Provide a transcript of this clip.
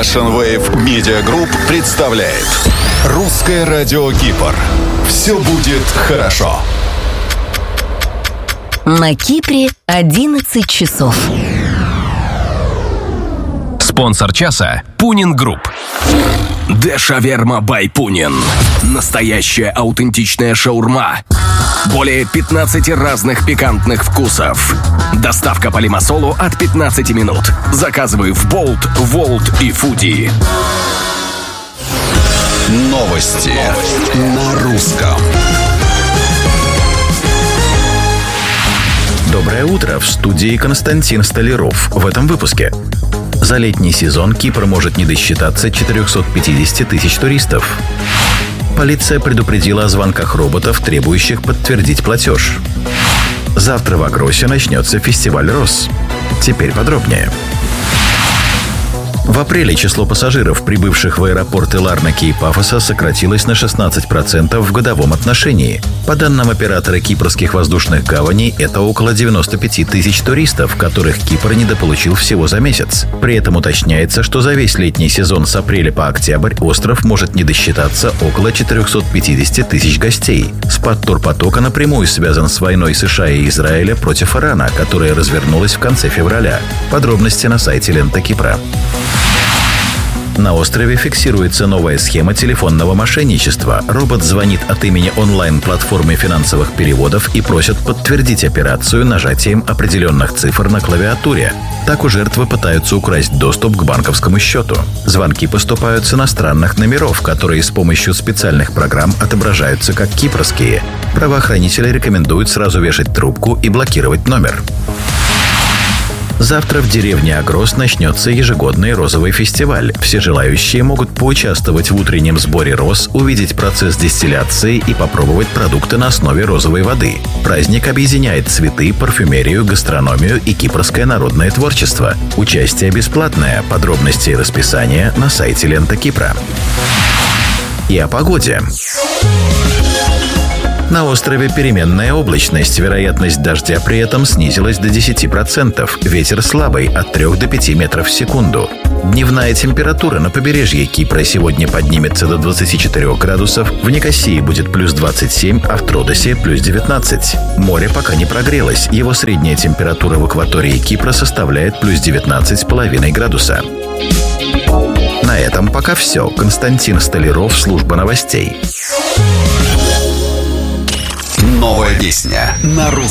Russian Wave Media Group представляет Русское радио Кипр. Все будет хорошо. На Кипре 11 часов. Спонсор часа – Пунин Групп. Дешаверма бай Пунин. Настоящая аутентичная шаурма. Более 15 разных пикантных вкусов. Доставка по Лимассолу от 15 минут. Заказывай в Болт, Волт и Фуди. Новости на русском. Доброе утро, в студии Константин Столяров. В этом выпуске. За летний сезон Кипр может не досчитаться 450 тысяч туристов. Полиция предупредила о звонках роботов, требующих подтвердить платеж. Завтра в Агросе начнется фестиваль роз. Теперь подробнее. В апреле число пассажиров, прибывших в аэропорты Ларнаки и Пафоса, сократилось на 16% в годовом отношении. По данным оператора кипрских воздушных гаваней, это около 95 тысяч туристов, которых Кипр недополучил всего за месяц. При этом уточняется, что за весь летний сезон с апреля по октябрь остров может не досчитаться около 450 тысяч гостей. Спад турпотока напрямую связан с войной США и Израиля против Ирана, которая развернулась в конце февраля. Подробности на сайте Лента Кипра. На острове фиксируется новая схема телефонного мошенничества. Робот звонит от имени онлайн-платформы финансовых переводов и просит подтвердить операцию нажатием определенных цифр на клавиатуре. Так у жертвы пытаются украсть доступ к банковскому счету. Звонки поступают с иностранных номеров, которые с помощью специальных программ отображаются как кипрские. Правоохранители рекомендуют сразу вешать трубку и блокировать номер. Завтра в деревне Агрос начнется ежегодный розовый фестиваль. Все желающие могут поучаствовать в утреннем сборе роз, увидеть процесс дистилляции и попробовать продукты на основе розовой воды. Праздник объединяет цветы, парфюмерию, гастрономию и кипрское народное творчество. Участие бесплатное. Подробности и расписание на сайте Лента Кипра. И о погоде. На острове переменная облачность, вероятность дождя при этом снизилась до 10%, ветер слабый от 3 до 5 метров в секунду. Дневная температура на побережье Кипра сегодня поднимется до 24 градусов, в Никосии будет плюс 27, а в Тродосе плюс 19. Море пока не прогрелось, его средняя температура в акватории Кипра составляет плюс 19,5 градуса. На этом пока все. Константин Столяров, служба новостей. Новая песня на русском.